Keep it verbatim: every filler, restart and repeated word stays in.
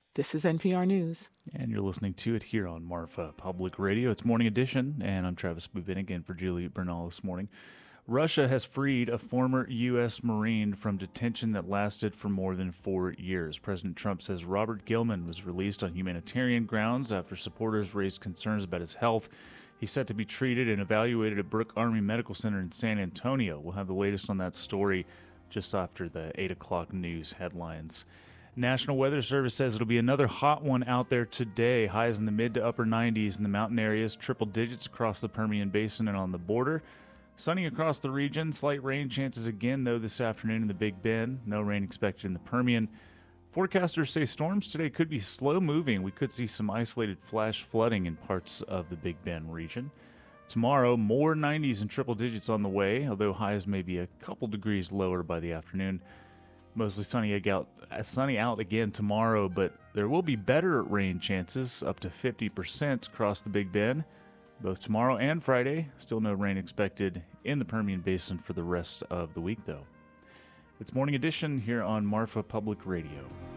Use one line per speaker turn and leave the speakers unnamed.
This is N P R News.
And you're listening to it here on Marfa Public Radio. It's Morning Edition, and I'm Travis Bubin again for Julie Bernal this morning. Russia has freed a former U S Marine from detention that lasted for more than four years. President Trump says Robert Gilman was released on humanitarian grounds after supporters raised concerns about his health. He's set to be treated and evaluated at Brooke Army Medical Center in San Antonio. We'll have the latest on that story just after the eight o'clock news headlines. National Weather Service says it'll be another hot one out there today. Highs in the mid to upper nineties in the mountain areas, triple digits across the Permian Basin and on the border. Sunny across the region, slight rain chances again, though, this afternoon in the Big Bend. No rain expected in the Permian. Forecasters say storms today could be slow-moving. We could see some isolated flash flooding in parts of the Big Bend region. Tomorrow, more nineties and triple digits on the way, although highs may be a couple degrees lower by the afternoon. Mostly sunny out, sunny out again tomorrow, but there will be better rain chances, up to fifty percent across the Big Bend, both tomorrow and Friday. Still no rain expected in the Permian Basin for the rest of the week, though. It's Morning Edition here on Marfa Public Radio.